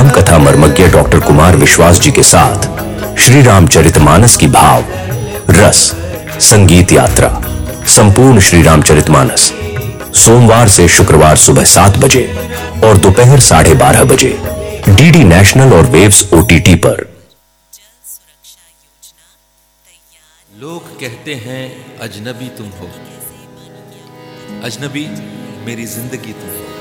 राम कथा मर्मज्ञ डॉक्टर कुमार विश्वास जी के साथ श्री रामचरितमानस की भाव, रस, संगीत यात्रा, संपूर्ण श्री रामचरितमानस सोमवार से शुक्रवार सुबह 7 बजे और दोपहर 12:30 बजे डीडी नेशनल और वेव्स ओटीटी पर। लोग कहते हैं अजनबी तुम हो, अजनबी मेरी जिंदगी तुम हो।